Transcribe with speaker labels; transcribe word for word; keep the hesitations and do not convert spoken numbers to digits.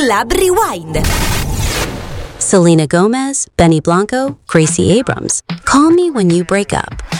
Speaker 1: Club Rewind.
Speaker 2: Selena Gomez, Benny Blanco, Gracie Abrams. Call Me When You Break Up.